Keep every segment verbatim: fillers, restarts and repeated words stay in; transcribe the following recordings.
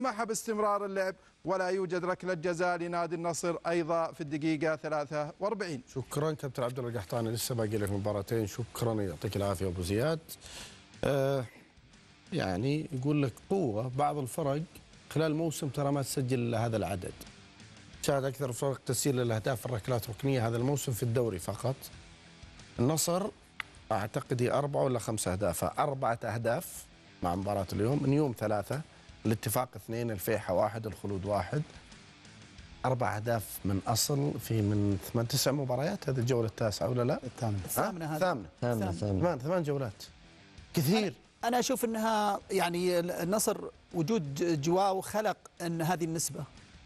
سمح باستمرار اللعب ولا يوجد ركلة جزاء لنادي النصر أيضا في الدقيقة ثلاثة وأربعين. شكرا كابتن عبد الله القحطاني، لسه باقي لك مباراتين. شكرا، يعطيك العافية أبو زياد. آه يعني يقول لك قوة بعض الفرق خلال الموسم ترى ما تسجل هذا العدد. شاهد أكثر الفرق تسجيل للأهداف في الركلات الركنية هذا الموسم في الدوري فقط. النصر أعتقد هي أربعة ولا خمسة أهداف، أربعة أهداف مع مباراة اليوم، نيوم ثلاثة، الاتفاق اثنين، الفيحة واحد، الخلود واحد. أربع أهداف من أصل في من ثمان تسع مباريات. هذه الجولة التاسعة ولا لا؟ الثامنة. الثامنة. ثامنة ثامنة ثمان ثمان جولات كثير. أنا أشوف أنها يعني النصر وجود جواو خلق أن هذه النسبة،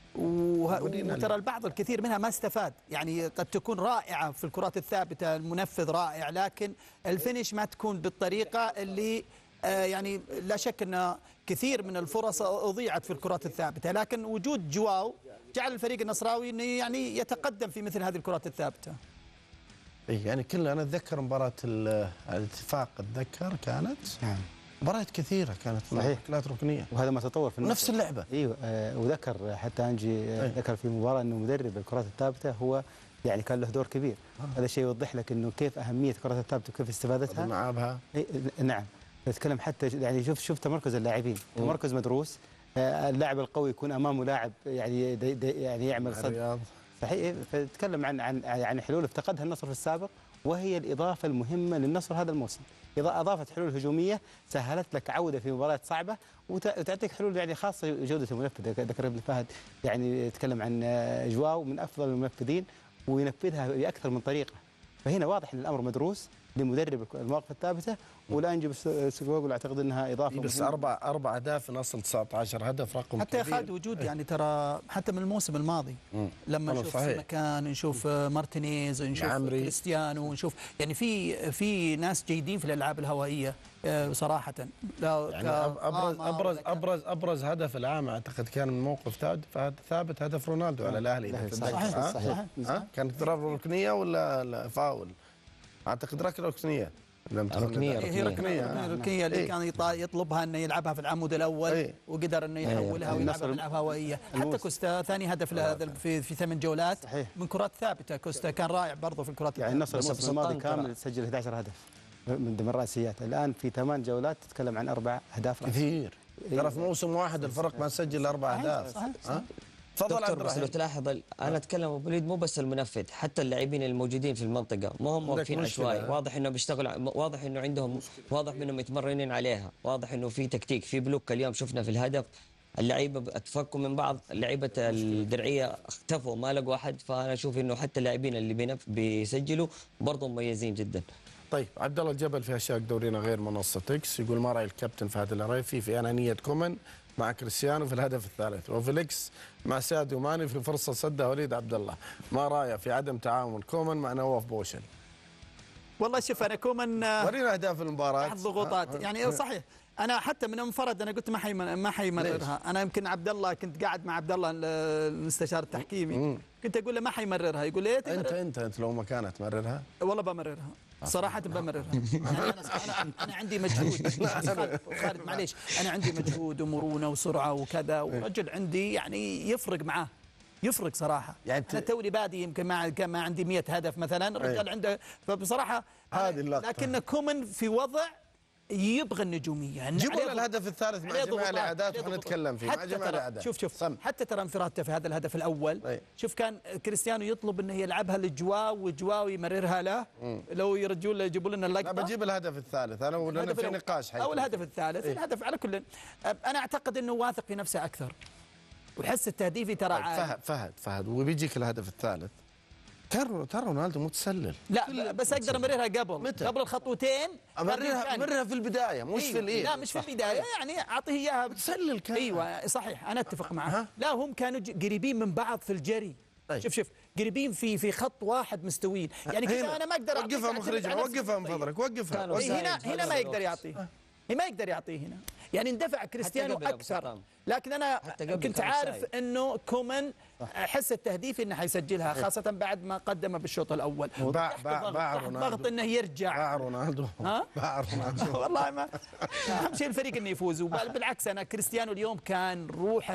وترى البعض الكثير منها ما استفاد. يعني قد تكون رائعة في الكرات الثابتة، المنفذ رائع، لكن الفينش ما تكون بالطريقة اللي آه يعني لا شك أن كثير من الفرص أضيعت في الكرات الثابتة، لكن وجود جواو جعل الفريق النصراوي أنه يعني يتقدم في مثل هذه الكرات الثابتة. إيه يعني كلها أنا أتذكر مباراة الاتفاق، أتذكر كانت نعم مباريات كثيرة كانت صحيح ركلات ركنية، وهذا ما تطور في نفس اللعبة. ايوه آه وذكر حتى انجي آه ذكر في مباراة انه مدرب الكرات الثابتة هو يعني كان له دور كبير. آه. هذا الشيء يوضح لك انه كيف أهمية الكرات الثابتة وكيف استفادتها. معابها. إيه نعم. نتكلم حتى يعني شوف شوف تمركز اللاعبين، تمركز مدروس. آه اللاعب القوي يكون امامه لاعب يعني دي دي يعني يعمل صد. صحيح. فتتكلم عن عن عن حلول افتقدها النصر في السابق، وهي الإضافة المهمة للنصر هذا الموسم. إذا أضافت حلول هجومية سهلت لك عودة في مباريات صعبة وتعطيك حلول يعني خاصة جودة المنفذ. ذكر ابن فهد يعني يتكلم عن جواو من أفضل المنفذين وينفذها بأكثر من طريقة. فهنا واضح أن الأمر مدروس لمدرب المواقف الثابتة، ولا نجيب السكوغل أعتقد أنها إضافة بس أربع أربع أهداف نصل تسعة عشر هدف، رقم حتى كبير. أخذ وجود يعني ترى حتى من الموسم الماضي مم. لما نشوف مكان، نشوف مارتينيز، نشوف عمري. كريستيانو، نشوف يعني في في ناس جيدين في الألعاب الهوائية صراحة. لا يعني أبرز أبرز أبرز أبرز هدف العام أعتقد كان من موقف ثابت، هدف رونالدو على الأهلي. صحيح صحيح, صحيح. كانت ضربة ركنية ولا فاول؟ أعتقد ركلة ركنية. ركنية هي ركنية ركنية اللي كان يطلبها انه يلعبها في العمود الاول وقدر انه يحولها ويلعبها في الالعاب هوائيه. حتى كوستا ثاني هدف في في ثمان جولات من كرات ثابته. كوستا كان رائع برضه في الكرات. يعني النصر الموسم الماضي كامل سجل أحد عشر هدف من ضمن الراسيات، الان في ثمان جولات تتكلم عن اربع اهداف كثير. ترى في موسم واحد الفرق ما سجل اربع اهداف. تفضل عبد الرحيم. بس لو تلاحظ انا اتكلم ابو وليد مو بس المنفذ، حتى اللاعبين الموجودين في المنطقه ما هم واقفين عشوائي. واضح انه بيشتغل، واضح انه عندهم، واضح انهم متمرنين عليها، واضح انه في تكتيك، في بلوك. اليوم شفنا في الهدف اللعيبه اتفكوا من بعض، لعيبه الدرعيه اختفوا ما لقوا احد. فانا اشوف انه حتى اللاعبين اللي بيسجلوا برضه مميزين جدا. طيب عبد الله الجبل في اشياء دورينا غير منصه اكس يقول ما راي الكابتن فهد العريفي في انانيه كومن مع كريستيانو في الهدف الثالث، وفيليكس مع ساديو ماني في فرصه صدها وليد عبد الله، ما رايه في عدم تعاون كومن مع نواف بوشل؟ والله شوف انا كومن ورينا اهداف المباراه تحت ضغوطات يعني صحيح. انا حتى من انفرد انا قلت ما حي ما حيمررها. انا يمكن عبد الله كنت قاعد مع عبد الله المستشار التحكيمي مم. كنت اقول له ما حيمررها، يقول لي انت انت انت لو مكانه تمررها؟ والله بمررها صراحه بمررها. يعني انا انا انا عندي مجهود خالد معليش، انا عندي مجهود ومرونه وسرعه وكذا، ورجل عندي يعني يفرق معاه يفرق صراحه. يعني انا توني بادي يمكن ما كان ما عندي مئة هدف مثلا، الرجال عنده. فبصراحه هذه اللقطه لكن كومن في وضع يبغى النجوميه. جيبوا لنا الهدف الثالث مع جميع الاعداد ونتكلم فيه مع جميع الاعداد. شوف شوف سم. حتى ترى انفرادته في هذا الهدف الاول أي. شوف كان كريستيانو يطلب انه يلعبها لجواو وجواو يمررها له. مم. لو يرجوا له يجيبوا لنا اللقطه. لا بجيب الهدف الثالث انا ولنا في نقاش حقيقي. او الهدف الثالث. أي. الهدف على كل انا اعتقد انه واثق في نفسه اكثر وحس التهديفي ترى عادي. فهد فهد فهد وبيجيك الهدف الثالث ترى ترى رونالدو متسلل. لا بس اقدر امررها قبل متى؟ قبل الخطوتين امررها امررها في البدايه مش أيوة. في الايه. لا مش في البدايه يعني اعطيه اياها متسلل كان. ايوه صحيح انا اتفق معه. لا هم كانوا قريبين من بعض في الجري. أي. شوف شوف قريبين في في خط واحد مستويين يعني كذا. انا ما اقدر وقفها مخرجها وقفها من فضلك وقفها. هنا هنا ما يقدر يعطيه ما يقدر يعطيه هنا، يعني اندفع كريستيانو اكثر، لكن انا كنت عارف انه كومان حس التهديف انه حيسجلها، خاصه بعد ما قدم بالشوط الاول. باع باع باع ضغط انه يرجع. باع رونالدو. ها؟ باع رونالدو. والله ما اهم شيء الفريق انه يفوز، وبالعكس انا كريستيانو اليوم كان روحه